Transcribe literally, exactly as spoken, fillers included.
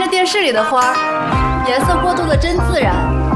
是电视里的花儿，颜色过渡的真自然。